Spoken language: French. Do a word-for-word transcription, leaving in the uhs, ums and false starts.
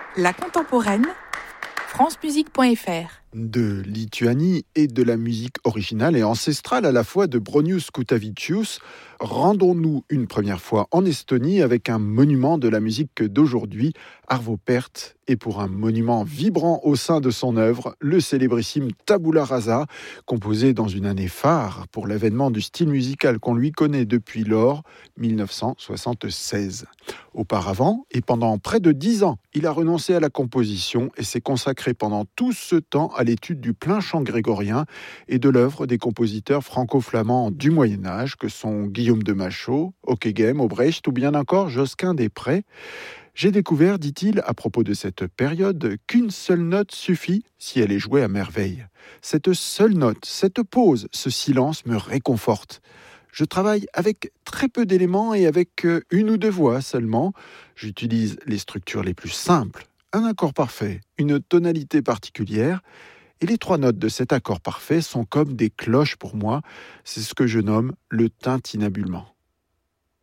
La contemporaine, francemusique point f r. De Lituanie et de la musique originale et ancestrale à la fois de Bronius Kutavičius, rendons-nous une première fois en Estonie avec un monument de la musique d'aujourd'hui, Arvo Pärt, et pour un monument vibrant au sein de son œuvre, le célébrissime Tabula Rasa, composé dans une année phare pour l'avènement du style musical qu'on lui connaît depuis lors, dix-neuf cent soixante-seize. Auparavant, et pendant près de dix ans, il a renoncé à la composition et s'est consacré pendant tout ce temps à l'étude du plein chant grégorien et de l'œuvre des compositeurs franco-flamands du Moyen-Âge que sont Guillaume de Machaut, Ockeghem, Obrecht ou bien encore Josquin des Prés. J'ai découvert, dit-il, à propos de cette période, qu'une seule note suffit si elle est jouée à merveille. Cette seule note, cette pause, ce silence me réconforte. Je travaille avec très peu d'éléments et avec une ou deux voix seulement. J'utilise les structures les plus simples, un accord parfait, une tonalité particulière. Et les trois notes de cet accord parfait sont comme des cloches pour moi. C'est ce que je nomme le tintinabulement.